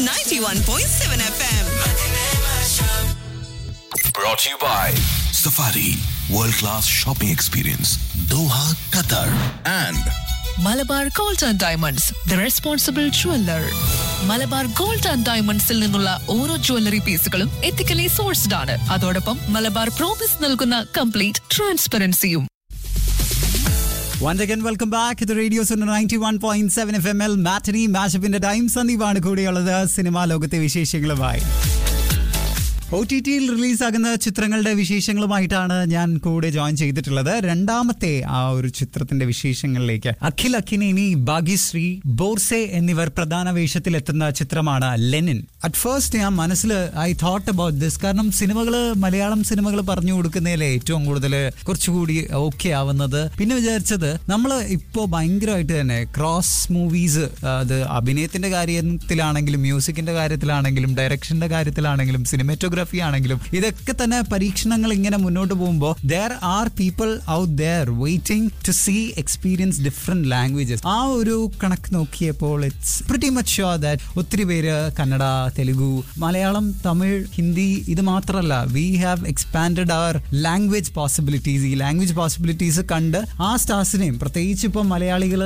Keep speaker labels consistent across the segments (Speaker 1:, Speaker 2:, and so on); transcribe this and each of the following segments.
Speaker 1: 91.7 FM.
Speaker 2: Brought to you by Safari World Class Shopping Experience, Doha, Qatar, and
Speaker 3: Malabar gold and diamonds the responsible jeweller. Malabar gold and ഡയമണ്ട്സിൽ നിന്നുള്ള ഓരോ jewellery പീസുകളും ethically sourced ആണ്. അതോടൊപ്പം Malabar promise നൽകുന്ന complete ട്രാൻസ്പെറൻസിയും.
Speaker 4: Once again, welcome back to the Radio Sunna 91.7 FML Matinee Mashup in the Time. സന്ദീപാണ് കൂടെയുള്ളത് cinema ലോകത്തെ വിശേഷങ്ങളുമായി. OTTയിൽ റിലീസാകുന്ന ചിത്രങ്ങളുടെ വിശേഷങ്ങളുമായിട്ടാണ് ഞാൻ കൂടെ ജോയിൻ ചെയ്തിട്ടുള്ളത്. രണ്ടാമത്തെ ആ ഒരു ചിത്രത്തിന്റെ വിശേഷങ്ങളിലേക്ക്. അഖിൽ അക്കിനേനി, ഭാഗ്യശ്രീ, ബോർസെ എന്നിവർ പ്രധാന വേഷത്തിലെത്തുന്ന ചിത്രമാണ് ലെനിൻ. അറ്റ് ഫസ്റ്റ് ഞാൻ മനസ്സിൽ ഐ തോട്ട് അബൌട്ട് ദിസ്. കാരണം മലയാളം സിനിമകൾ പറഞ്ഞു കൊടുക്കുന്നതിലെ ഏറ്റവും കൂടുതൽ കുറച്ചുകൂടി ഓക്കെ ആവുന്നത്. പിന്നെ വിചാരിച്ചത് നമ്മൾ ഇപ്പോൾ ഭയങ്കരമായിട്ട് തന്നെ ക്രോസ് മൂവീസ്, അത് അഭിനയത്തിന്റെ കാര്യത്തിലാണെങ്കിലും മ്യൂസിക്കിന്റെ കാര്യത്തിലാണെങ്കിലും ഡയറക്ഷന്റെ കാര്യത്തിലാണെങ്കിലും സിനിമാറ്റോഗ്രാഫി ആണെങ്കിലും ഇതൊക്കെ തന്നെ പരീക്ഷണങ്ങൾ ഇങ്ങനെ മുന്നോട്ട് പോകുമ്പോൾ there are people out there waiting to see experience different languages. ആ ഒരു കണക്ക് നോക്കിയപ്പോൾ it's pretty much sure that ഒത്തിരി പേര് കന്നഡ, തെലുഗു, മലയാളം, തമിഴ്, ഹിന്ദി ഇത് മാത്രമല്ല we have expanded our language possibilities. ഈ ലാംഗ്വേജ് പോസിബിലിറ്റീസ് കണ്ട് ആ സ്റ്റാർസിനെയും പ്രത്യേകിച്ച് ഇപ്പം മലയാളികൾ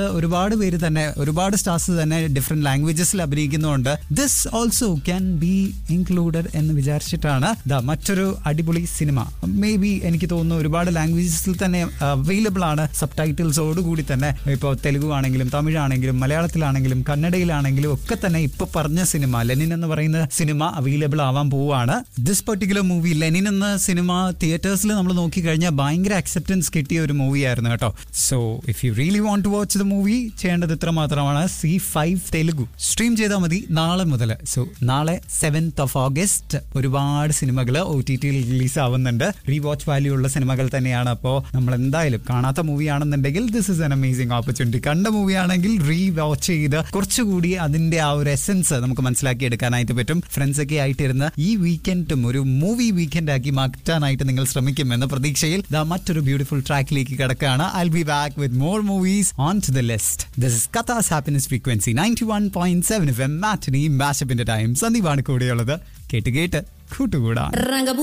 Speaker 4: ഒരുപാട് സ്റ്റാർസ് തന്നെ different ലാംഗ്വേജസിൽ അഭിനയിക്കുന്നുണ്ട്. This also can be included എന്ന് വിചാരിച്ചിട്ടാണ് മറ്റൊരു അടിപൊളി സിനിമ. മേ ബി എനിക്ക് തോന്നുന്നു ഒരുപാട് ലാംഗ്വേജസിൽ തന്നെ അവൈലബിൾ ആണ് സബ് ടൈറ്റിൽസോടുകൂടി തന്നെ. ഇപ്പോൾ തെലുഗു ആണെങ്കിലും തമിഴാണെങ്കിലും മലയാളത്തിലാണെങ്കിലും കന്നഡയിലാണെങ്കിലും ഒക്കെ തന്നെ ഇപ്പൊ പറഞ്ഞ സിനിമ ലെനിൻ എന്ന് പറയുന്ന സിനിമ അവൈലബിൾ ആവാൻ പോവുകയാണ്. ദിസ് പെർട്ടിക്കുലർ മൂവി ലെനിൻ എന്ന സിനിമ തിയേറ്റേഴ്സിൽ നമ്മൾ നോക്കിക്കഴിഞ്ഞാൽ ഭയങ്കര അക്സെപ്റ്റൻസ് കിട്ടിയ ഒരു മൂവിയായിരുന്നു കേട്ടോ. So if you really want to watch the movie ചെയ്യേണ്ടത് ഇത്ര മാത്രമാണ്. C5 തെലുഗു സ്ട്രീം ചെയ്താൽ മതി നാളെ മുതൽ. സോ നാളെ 7th of August ഒരുപാട് സിനിമകൾ OTTയിൽ റിലീസ് ആവുന്നുണ്ട്. റീവാച്ച് വാല്യൂ ഉള്ള സിനിമകൾ തന്നെയാണ്. അപ്പോൾ നമ്മൾ എന്തായാലും കാണാത്ത മൂവി ആണെന്നുണ്ടെങ്കിൽ this is an amazing opportunity. കണ്ട മൂവി ആണെങ്കിൽ റീവാച്ച് ചെയ്ത് കുറച്ചുകൂടി അതിന്റെ ആ ഒരു എസൻസ് നമുക്ക് മനസ്സിലാക്കി എടുക്കാനായിട്ട് പറ്റും. ഫ്രണ്ട്സ് ഒക്കെ ആയിട്ടിരുന്ന് ഈ വീക്കെൻഡും ഒരു മൂവി വീക്കെൻഡ് ആക്കി മാറ്റാനായിട്ട് നിങ്ങൾ ശ്രമിക്കുമെന്ന പ്രതീക്ഷയിൽ മറ്റൊരു ബ്യൂട്ടിഫുൾ ട്രാക്കിലേക്ക് കിടക്കുകയാണ്. I will be back with more movies on to the list. This is കഥാസ് happiness frequency 91.7 FM matinee മാഷപ്പിന്റെ time. സന്ദീപാണ് കൂടെയുള്ളത്. കേട്ട് കൂട്ടുകൂടാ.